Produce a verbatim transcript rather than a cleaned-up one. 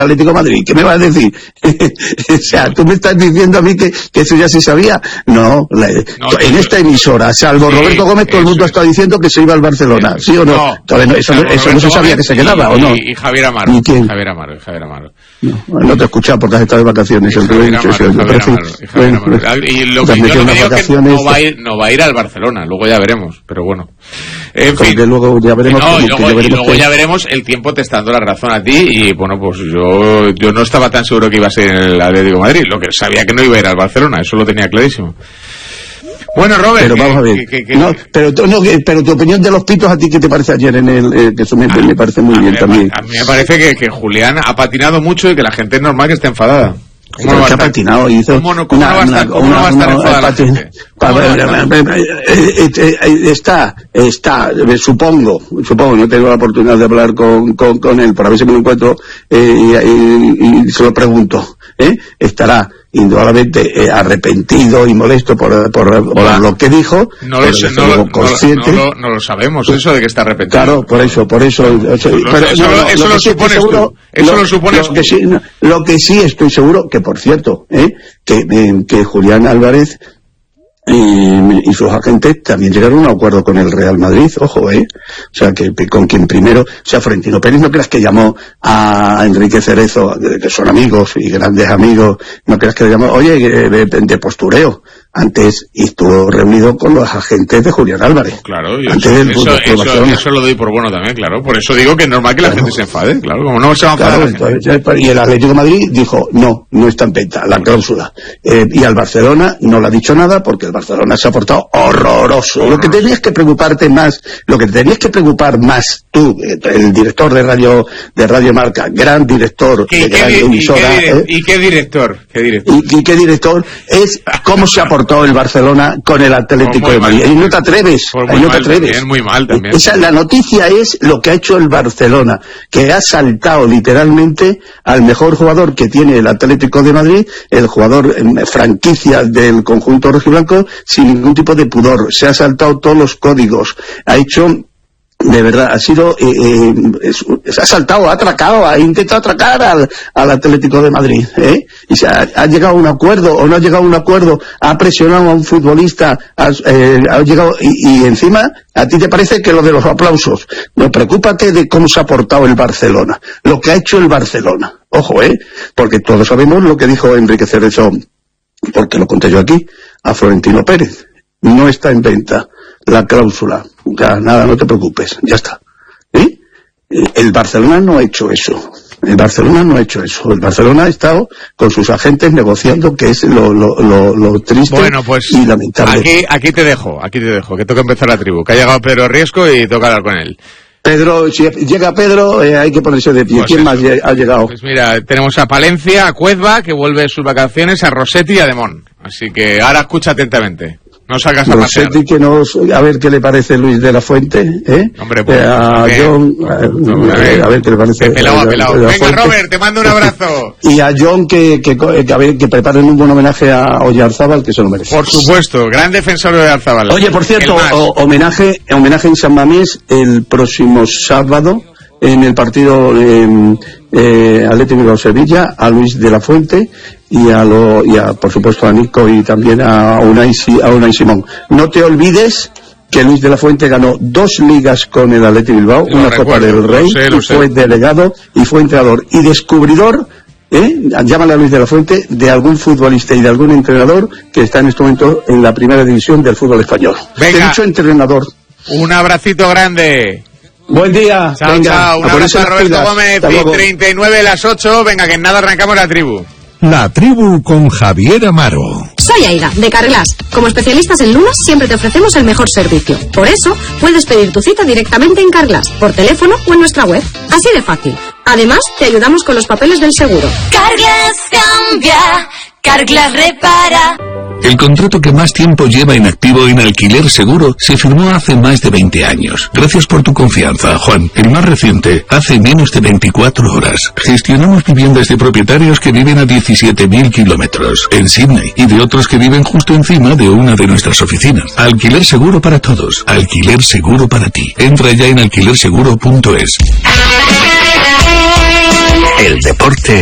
Atlético de Madrid. ¿Qué me vas a decir? O sea, tú me estás diciendo a mí que, que eso ya se sabía. No, la, no en esta emisora, salvo sí, Roberto Gómez, todo el mundo está diciendo que se iba al Barcelona, ¿sí o no? No, Entonces, no eso, eso no se sabía que se quedaba, y, ¿o no? Y Javier Amaro. ¿Y quién? Javier Amaro, Javier Amaro. No, no te he escuchado porque has estado de vacaciones. Y Javier Amaro, Javier Amaro, Javier Amaro. Y lo que yo no me digo es que no va, a ir, no va a ir al Barcelona, luego ya veremos, pero bueno. En fin. De luego ya veremos. No, y luego, ya veremos, y luego ya veremos el tiempo te está dando la razón a ti y bueno, pues yo yo no estaba tan seguro que iba a ser el Atlético de Madrid, lo que sabía que no iba a ir al Barcelona, eso lo tenía clarísimo. Bueno, Robert, pero que, vamos a ver. Que, que, que, no, pero, no, que, pero tu opinión de los pitos, ¿a ti qué te parece ayer en el eh, que eso me, me parece muy bien me, también? A mí me parece que, que Julián ha patinado mucho y que la gente es normal que esté enfadada. ¿Cómo no va a estar? Patinado, hizo ¿Cómo no, cómo una, no va a estar, cómo una, no va a estar enfadada la gente? Está, está, supongo, supongo, no tengo la oportunidad de hablar con, con, con él, por a ver si me lo encuentro eh, y, y, y se lo pregunto, ¿eh? Estará indudablemente eh, arrepentido y molesto por, por, por lo que dijo, no lo, sé, no, lo, consciente. No, lo, no lo sabemos, eso de que está arrepentido. Claro, por eso, por eso. Lo, pero, eso no, lo, eso lo, lo supones seguro, tú. Eso lo, lo supones lo que, sí, no, lo que sí estoy seguro, que por cierto, ¿eh? que, eh, que Julián Álvarez y, y sus agentes también llegaron a un acuerdo con el Real Madrid, ojo, eh, o sea, que con quien primero, o sea, Florentino Pérez, no creas que llamó a Enrique Cerezo, que son amigos y grandes amigos, no creas que le llamó, oye, de, de postureo. Antes estuvo reunido con los agentes de Julián Álvarez. Claro, y antes eso, del eso, eso, eso lo doy por bueno también, claro. Por eso digo que es normal que la claro. gente se enfade, claro. Como no se va a enfadar. Claro, entonces, y el Atlético de Madrid dijo, no, no está en venta la cláusula. Eh, y al Barcelona no le ha dicho nada porque el Barcelona se ha portado horroroso. Lo que tenías que preocuparte más, lo que tenías que preocupar más tú, el director de Radio de Radio Marca, gran director ¿Qué, de qué, gran y, emisora. ¿y, qué, ¿eh? ¿Y qué director? ¿Qué director? ¿Y, y qué director? Es cómo se ha portado el Barcelona con el Atlético pues de Madrid. Ahí no te atreves. Pues ahí no te atreves. También, muy mal también. Esa, la noticia es lo que ha hecho el Barcelona, que ha saltado literalmente al mejor jugador que tiene el Atlético de Madrid, el jugador eh, franquicia del conjunto rojiblanco, sin ningún tipo de pudor. Se ha saltado todos los códigos. Ha hecho... De verdad, ha sido, eh, eh, se ha saltado, ha atracado, ha intentado atracar al, al Atlético de Madrid, ¿eh? Y se ha, ha llegado a un acuerdo, o no ha llegado a un acuerdo, ha presionado a un futbolista, ha, eh, ha llegado, y, y encima, ¿a ti te parece que lo de los aplausos? No, preocúpate de cómo se ha portado el Barcelona, lo que ha hecho el Barcelona, ojo, ¿eh? Porque todos sabemos lo que dijo Enrique Cerezo, porque lo conté yo aquí, a Florentino Pérez, no está en venta la cláusula, ya, nada, no te preocupes, ya está. ¿Eh? El Barcelona no ha hecho eso, el Barcelona no ha hecho eso, el Barcelona ha estado con sus agentes negociando, que es lo, lo, lo, lo triste bueno, pues, y lamentable. Aquí, aquí te dejo, aquí te dejo, que toca empezar la tribu, que ha llegado Pedro Riesco y toca hablar con él. Pedro, si llega Pedro, eh, hay que ponerse de pie. Pues ¿Quién eso. más ha llegado? Pues mira, tenemos a Palencia, a Cuezba, que vuelve de sus vacaciones, a Rossetti y a Demón. Así que ahora escucha atentamente. No salgas a pasear. Rossetti, que nos, a ver qué le parece Luis de la Fuente, ¿eh? Hombre, pues, eh, a ¿qué? John, a, a, ver, a ver qué le parece. De pelado a pelado. Venga, Robert, te mando un abrazo. Y a John que, que, que, a ver, que preparen un buen homenaje a Oyarzábal, que se lo merece. Por supuesto, gran defensor de Oyarzábal. Oye, por cierto, o, homenaje, homenaje en San Mamés el próximo sábado, en el partido eh, eh, Atlético de Sevilla, a Luis de la Fuente y a, lo, y a por supuesto a Nico y también a Unai, a Unai Simón. No te olvides que Luis de la Fuente ganó dos ligas con el Athletic Bilbao, lo una recuerdo, Copa del Rey, lo sé, lo y fue sé. delegado y fue entrenador y descubridor, ¿eh? Llámale a Luis de la Fuente, de algún futbolista y de algún entrenador que está en este momento en la primera división del fútbol español. Venga. Te he dicho entrenador. Un abracito grande. Buen día. Chao, venga, chao. Un abrazo a Roberto Gómez. Y treinta y nueve las ocho. Venga, que en nada arrancamos la tribu. La tribu con Javier Amaro. Soy Aida, de Carglass. Como especialistas en lunas, siempre te ofrecemos el mejor servicio. Por eso, puedes pedir tu cita directamente en Carglass, por teléfono o en nuestra web. Así de fácil. Además, te ayudamos con los papeles del seguro. Carglass cambia, Carglass repara. El contrato que más tiempo lleva en activo en Alquiler Seguro se firmó hace más de veinte años. Gracias por tu confianza, Juan. El más reciente, hace menos de veinticuatro horas. Gestionamos viviendas de propietarios que viven a diecisiete mil kilómetros en Sydney y de otros que viven justo encima de una de nuestras oficinas. Alquiler Seguro para todos. Alquiler Seguro para ti. Entra ya en alquiler seguro punto es. El deporte